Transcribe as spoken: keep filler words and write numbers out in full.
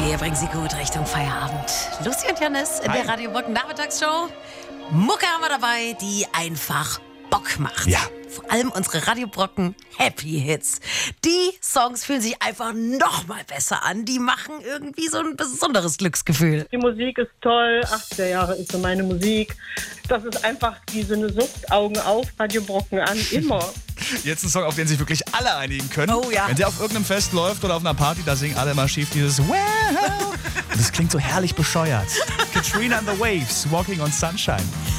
Wir bringen Sie gut Richtung Feierabend. Lucy und Janis in Hi. der Radio Brocken Nachmittagsshow. Mucke haben wir dabei, die einfach Bock macht. Ja. Vor allem unsere Radio Brocken Happy Hits. Die Songs fühlen sich einfach noch mal besser an. Die machen irgendwie so ein besonderes Glücksgefühl. Die Musik ist toll, achtziger Jahre ist so meine Musik. Das ist einfach wie so eine Sucht, Augen auf, Radio Brocken an, immer. Jetzt ein Song, auf den sich wirklich alle einigen können. Oh ja. Wenn der auf irgendeinem Fest läuft oder auf einer Party, da singen alle immer schief dieses Wow. Und das klingt so herrlich bescheuert. Katrina and the Waves, Walking on Sunshine.